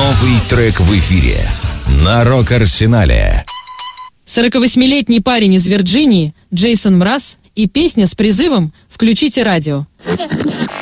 Новый трек в эфире на Рок-Арсенале. 48-летний парень из Вирджинии Джейсон Мраз и песня с призывом «Включите радио».